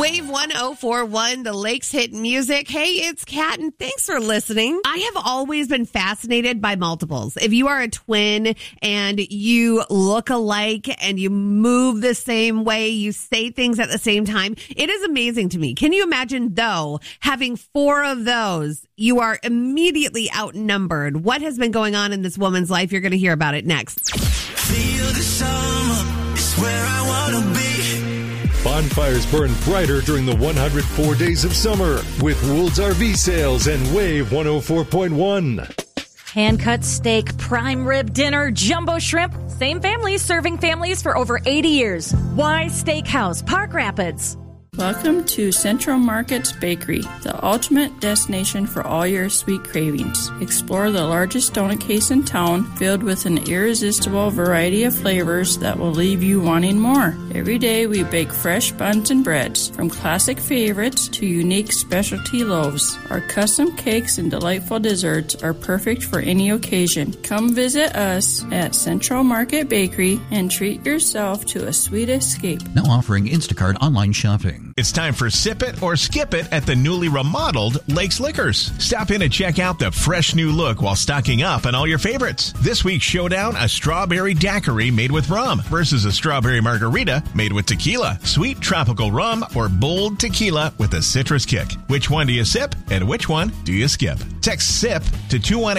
Wave 1041, the Lakes Hit Music. Hey, it's Kat, and thanks for listening. I have always been fascinated by multiples. If you are a twin and you look alike and you move the same way, you say things at the same time, it is amazing to me. Can you imagine, though, having 4 of those? You are immediately outnumbered. What has been going on in this woman's life? You're going to hear about it next. Feel the summer, it's where I want to be. Bonfires burn brighter during the 104 days of summer with Woold's RV sales and Wave 104.1. Hand-cut steak, prime rib dinner, jumbo shrimp. Same families serving families for over 80 years. Why Steakhouse, Park Rapids. Welcome to Central Market's Bakery, the ultimate destination for all your sweet cravings. Explore the largest donut case in town, filled with an irresistible variety of flavors that will leave you wanting more. Every day we bake fresh buns and breads, from classic favorites to unique specialty loaves. Our custom cakes and delightful desserts are perfect for any occasion. Come visit us at Central Market Bakery and treat yourself to a sweet escape. Now offering Instacart online shopping. It's time for Sip It or Skip It at the newly remodeled Lakes Liquors. Stop in and check out the fresh new look while stocking up on all your favorites. This week's showdown, a strawberry daiquiri made with rum versus a strawberry margarita made with tequila, sweet tropical rum, or bold tequila with a citrus kick. Which one do you sip and which one do you skip? Text SIP to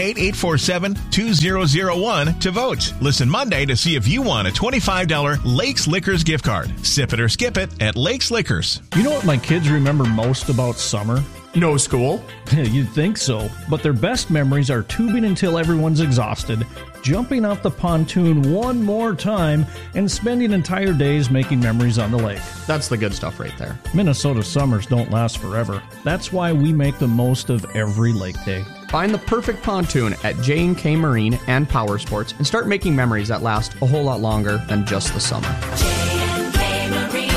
218-847-2001 to vote. Listen Monday to see if you won a $25 Lakes Liquors gift card. Sip it or skip it at Lakes Liquors. You know what my kids remember most about summer? No school. You'd think so, but their best memories are tubing until everyone's exhausted, jumping off the pontoon one more time, and spending entire days making memories on the lake. That's the good stuff right there. Minnesota summers don't last forever. That's why we make the most of every lake day. Find the perfect pontoon at J&K Marine and Power Sports and start making memories that last a whole lot longer than just the summer. J&K Marine.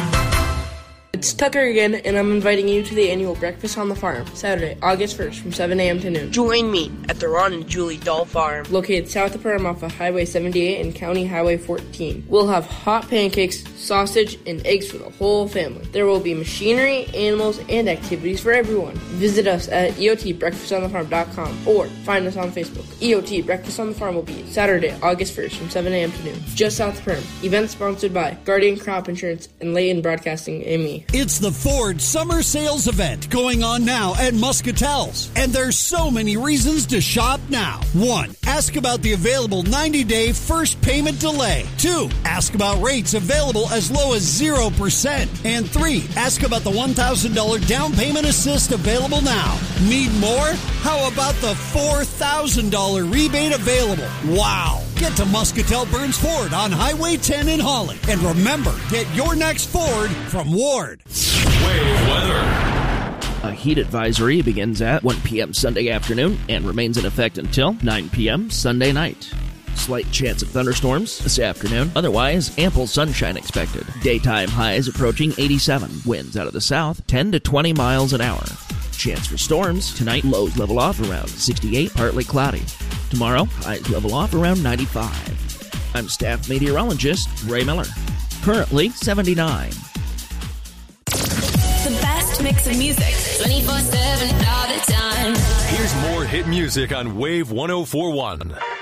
It's Tucker again, and I'm inviting you to the annual Breakfast on the Farm, Saturday, August 1st from 7 a.m. to noon. Join me at the Ron and Julie Doll Farm, located south of Perham off of Highway 78 and County Highway 14. We'll have hot pancakes, sausage, and eggs for the whole family. There will be machinery, animals, and activities for everyone. Visit us at EOTBreakfastonthefarm.com or find us on Facebook. EOT Breakfast on the Farm will be Saturday, August 1st from 7 a.m. to noon, just south of Perham. Event sponsored by Guardian Crop Insurance and Layton Broadcasting and me. It's the Ford Summer Sales Event going on now at Muscatel's. And there's so many reasons to shop now. 1. Ask about the available 90-day first payment delay. 2. Ask about rates available as low as 0%. And 3. Ask about the $1,000 down payment assist available now. Need more? How about the $4,000 rebate available? Wow! Get to Muscatel Burns Ford on Highway 10 in Holly. And remember, get your next Ford from Ward. Wave weather. A heat advisory begins at 1 p.m. Sunday afternoon and remains in effect until 9 p.m. Sunday night. Slight chance of thunderstorms this afternoon. Otherwise, ample sunshine expected. Daytime highs approaching 87. Winds out of the south, 10 to 20 miles an hour. Chance for storms. Tonight, lows level off around 68, partly cloudy. Tomorrow, highs level off around 95. I'm staff meteorologist Ray Miller. Currently 79. The best mix of music. 24/7 all the time. Here's more hit music on Wave 104.1.